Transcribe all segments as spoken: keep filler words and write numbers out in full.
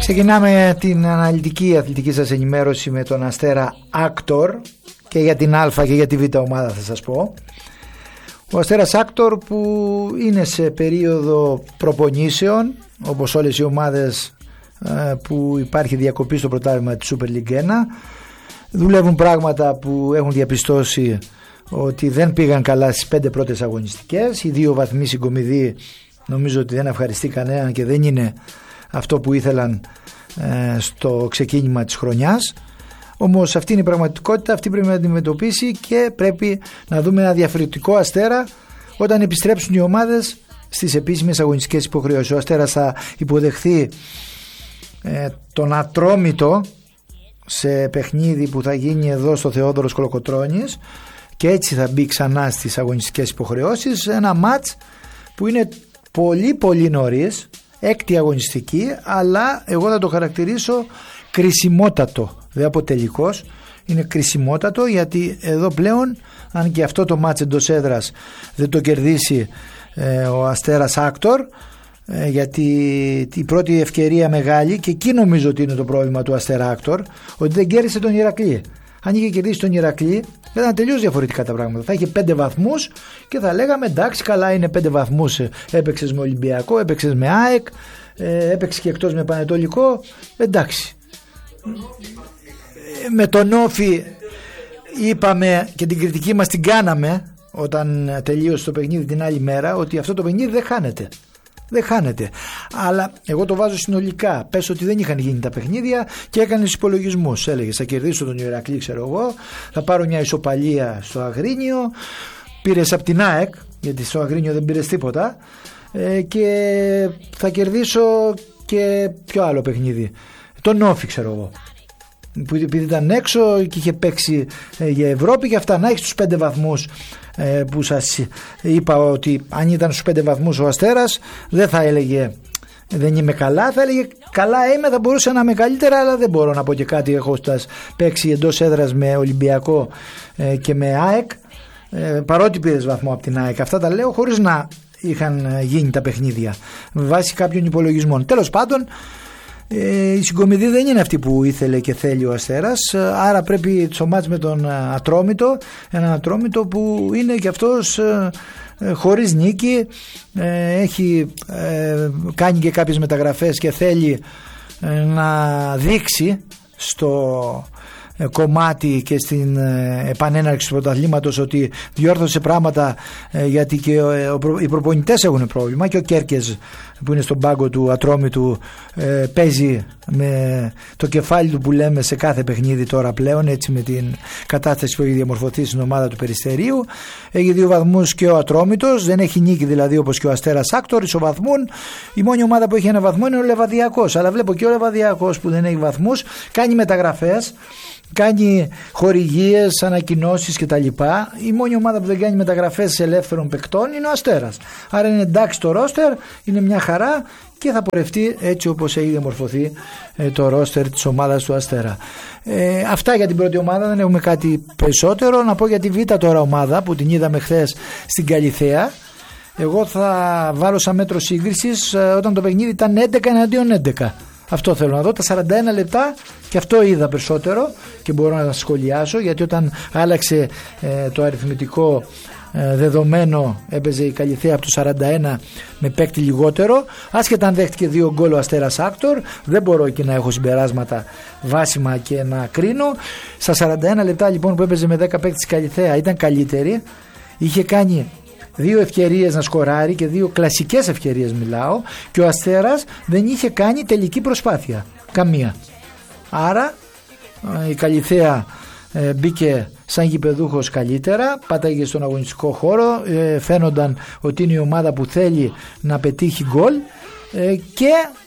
Ξεκινάμε την αναλυτική αθλητική σας ενημέρωση με τον Αστέρα Άκτορ και για την Α και για τη Β ομάδα θα σας πω. Ο Αστέρας Άκτορ που είναι σε περίοδο προπονήσεων όπως όλες οι ομάδες που υπάρχει διακοπή στο πρωτάθλημα της Super League ένα. Δουλεύουν πράγματα που έχουν διαπιστώσει ότι δεν πήγαν καλά στις πέντε πρώτες αγωνιστικές. Οι δύο βαθμοί συγκομιδοί νομίζω ότι δεν ευχαριστεί κανέναν και δεν είναι αυτό που ήθελαν ε, στο ξεκίνημα της χρονιάς. Όμως αυτή είναι η πραγματικότητα, αυτή πρέπει να αντιμετωπίσει και πρέπει να δούμε ένα διαφορετικό Αστέρα όταν επιστρέψουν οι ομάδες στις επίσημες αγωνιστικές υποχρεώσεις. Ο Αστέρας θα υποδεχθεί ε, τον Ατρόμητο σε παιχνίδι που θα γίνει εδώ στο Θεόδωρος Κολοκοτρώνης και έτσι θα μπει ξανά στις αγωνιστικές υποχρεώσεις. Ένα μάτς που είναι πολύ πολύ νωρίς, έκτη αγωνιστική, αλλά εγώ θα το χαρακτηρίσω κρισιμότατο, δεν αποτελικός, είναι κρισιμότατο γιατί εδώ πλέον αν και αυτό το μάτς εντός έδρας δεν το κερδίσει ε, ο Αστέρας Άκτορ, ε, γιατί η πρώτη ευκαιρία μεγάλη και εκεί νομίζω ότι είναι το πρόβλημα του Αστέρα Άκτορ, ότι δεν κέρδισε τον Ηρακλή. Αν είχε κερδίσει τον Ηρακλή θα ήταν τελείως διαφορετικά τα πράγματα. Θα είχε πέντε βαθμούς και θα λέγαμε εντάξει, καλά είναι πέντε βαθμούς. Έπαιξες με Ολυμπιακό, έπαιξες με ΑΕΚ, έπαιξες και εκτός με Πανετολικό. Εντάξει. Με τον Όφη είπαμε και την κριτική μας την κάναμε όταν τελείωσε το παιχνίδι την άλλη μέρα, ότι αυτό το παιχνίδι δεν χάνεται. Δεν χάνεται. Αλλά εγώ το βάζω συνολικά. Πες ότι δεν είχαν γίνει τα παιχνίδια και έκανε υπολογισμούς. Έλεγε θα κερδίσω τον Ηρακλή, ξέρω εγώ, θα πάρω μια ισοπαλία στο Αγρίνιο. Πήρες από την ΑΕΚ, γιατί στο Αγρίνιο δεν πήρες τίποτα, ε, και θα κερδίσω και ποιο άλλο παιχνίδι. Τον Όφη, ξέρω εγώ, που επειδή ήταν έξω και είχε παίξει ε, για Ευρώπη και αυτά. Να έχει τους πέντε βαθμούς ε, που σας είπα ότι αν ήταν στους πέντε βαθμούς ο Αστέρας δεν θα έλεγε δεν είμαι καλά, θα έλεγε καλά είμαι, θα μπορούσα να είμαι καλύτερα, αλλά δεν μπορώ να πω και κάτι έχοντας παίξει εντός έδρας με Ολυμπιακό ε, και με ΑΕΚ, ε, παρότι πήρες βαθμό από την ΑΕΚ. Αυτά τα λέω χωρίς να είχαν γίνει τα παιχνίδια με βάση κάποιων υπολογισμών. Τέλος πάντων, η συγκομιδή δεν είναι αυτή που ήθελε και θέλει ο Αστέρας, άρα πρέπει το μάτς με τον Ατρόμητο, έναν Ατρόμητο που είναι και αυτός χωρίς νίκη, έχει κάνει και κάποιες μεταγραφές και θέλει να δείξει στο κομμάτι και στην επανέναρξη του πρωταθλήματος ότι διόρθωσε πράγματα, γιατί και οι προπονητές έχουν πρόβλημα και ο Κέρκες που είναι στον πάγκο του Ατρόμητου παίζει με το κεφάλι του που λέμε σε κάθε παιχνίδι τώρα πλέον, έτσι με την κατάσταση που έχει διαμορφωθεί στην ομάδα του Περιστερίου. Έχει δύο βαθμούς και ο Ατρόμητος, δεν έχει νίκη δηλαδή όπως και ο Αστέρας Άκτορ, ισοβαθμούν. Η μόνη ομάδα που έχει ένα βαθμό είναι ο Λεβαδιακός, αλλά βλέπω και ο Λεβαδιακός που δεν έχει βαθμούς κάνει μεταγραφές, κάνει χορηγίες, ανακοινώσεις κτλ. Η μόνη ομάδα που δεν κάνει μεταγραφές ελεύθερων παικτών είναι ο Αστέρας. Άρα είναι εντάξει το ρόστερ, είναι μια χαρά και θα πορευτεί έτσι όπως έχει διαμορφωθεί ε, το ρόστερ της ομάδας του Αστέρα. Ε, αυτά για την πρώτη ομάδα, δεν έχουμε κάτι περισσότερο. Να πω για τη Β τώρα ομάδα που την είδαμε χθες στην Καλιθέα. Εγώ θα βάλω σαν μέτρο σύγκρισης ε, όταν το παιχνίδι ήταν έντεκα εναντίον έντεκα. Αυτό θέλω να δω, τα σαράντα ένα λεπτά, και αυτό είδα περισσότερο και μπορώ να τα σχολιάσω, γιατί όταν άλλαξε ε, το αριθμητικό ε, δεδομένο έπαιζε η Καλιθέα από το σαράντα ένα με παίκτη λιγότερο, άσχετα αν δέχτηκε δύο γκολ ο Αστέρας Άκτορ, δεν μπορώ εκεί να έχω συμπεράσματα βάσιμα και να κρίνω. Στα σαράντα ένα λεπτά λοιπόν που έπαιζε με δέκα παίκτες η Καλιθέα ήταν καλύτερη, είχε κάνει δύο ευκαιρίες να σκοράρει και δύο κλασικές ευκαιρίες μιλάω, και ο Αστέρας δεν είχε κάνει τελική προσπάθεια καμία. Άρα η Καλιθέα ε, μπήκε σαν γηπεδούχος καλύτερα, πάταγε στον αγωνιστικό χώρο, ε, φαίνονταν ότι είναι η ομάδα που θέλει να πετύχει γκολ, ε, και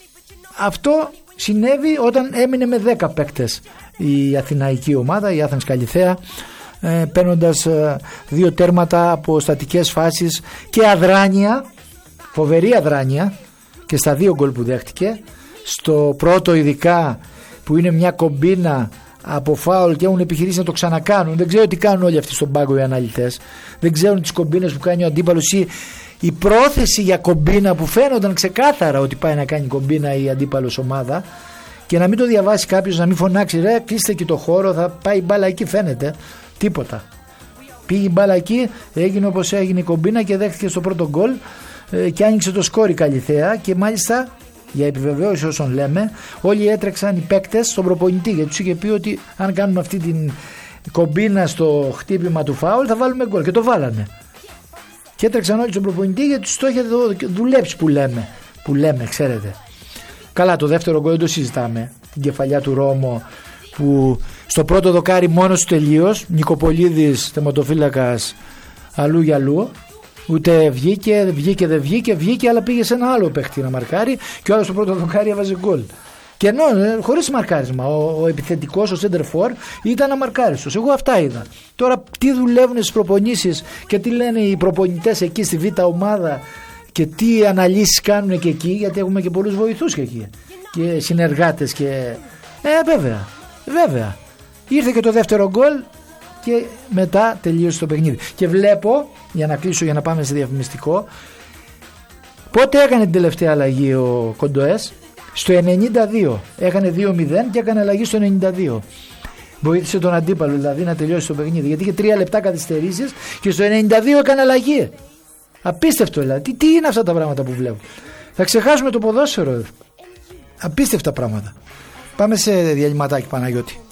αυτό συνέβη όταν έμεινε με δέκα παίκτες η αθηναϊκή ομάδα, η Athens Καλιθέα, ε, παίρνοντας ε, δύο τέρματα από στατικές φάσεις και αδράνεια, φοβερή αδράνεια, και στα δύο γκολ που δέχτηκε. Στο πρώτο ειδικά που είναι μια κομπίνα από φάουλ και έχουν επιχειρήσει να το ξανακάνουν, δεν ξέρω τι κάνουν όλοι αυτοί στον πάγκο οι αναλυτές, δεν ξέρουν τις κομπίνες που κάνει ο αντίπαλος ή η πρόθεση για κομπίνα που φαίνονταν ξεκάθαρα ότι πάει να κάνει κομπίνα η αντίπαλος ομάδα. και να μην το διαβάσει κάποιος, να μην φωνάξει ρε κλείστε και το χώρο, θα πάει η μπάλα εκεί, φαίνεται τίποτα. Πήγε η μπάλα εκεί, έγινε όπως έγινε η κομπίνα και δέχτηκε στο πρώτο γκολ ε, και άνοιξε το σκόρ η Καλιθέα και μάλιστα για επιβεβαίωση όσων λέμε όλοι έτρεξαν οι παίκτες στον προπονητή γιατί τους είχε πει ότι αν κάνουμε αυτή την κομπίνα στο χτύπημα του φάουλ θα βάλουμε γκολ και το βάλανε. Και έτρεξαν όλοι στον προπονητή γιατί τους το είχε δουλέψει που λέμε, που λέμε ξέρετε. Καλά, το δεύτερο γκολ δεν το συζητάμε, την κεφαλιά του Ρώμο που στο πρώτο δοκάρι μόνος του τελείως, Νικοπολίδης τερματοφύλακας αλλού για αλλού, ούτε βγήκε, βγήκε δεν βγήκε, βγήκε αλλά πήγε σε ένα άλλο παίχτη να μαρκάρει και ο άλλος στο πρώτο δοκάρι έβαζε γκολ. Και ενώ χωρίς μαρκάρισμα, ο, ο επιθετικός, ο center for ήταν αμαρκάριστος. Εγώ αυτά είδα. Τώρα τι δουλεύουν στις προπονήσεις και τι λένε οι προπονητές εκεί στη Β' ομάδα και τι αναλύσεις κάνουν και εκεί, γιατί έχουμε και πολλούς βοηθούς και εκεί και συνεργάτες και ε βέβαια, βέβαια ήρθε και το δεύτερο γκολ και μετά τελείωσε το παιχνίδι και βλέπω, για να κλείσω για να πάμε σε διαφημιστικό, πότε έκανε την τελευταία αλλαγή ο Κοντοές? Στο ενενήντα δύο έκανε δύο μηδέν και έκανε αλλαγή στο ενενήντα δύο. Βοήθησε τον αντίπαλο δηλαδή να τελειώσει το παιχνίδι, γιατί είχε τρία λεπτά καθυστερήσεις και στο ενενήντα δύο έκανε αλλαγή. Απίστευτο δηλαδή. Τι, τι είναι αυτά τα πράγματα που βλέπω? Θα ξεχάσουμε το ποδόσφαιρο. Απίστευτα πράγματα. Πάμε σε διαλυματάκι, Παναγιώτη.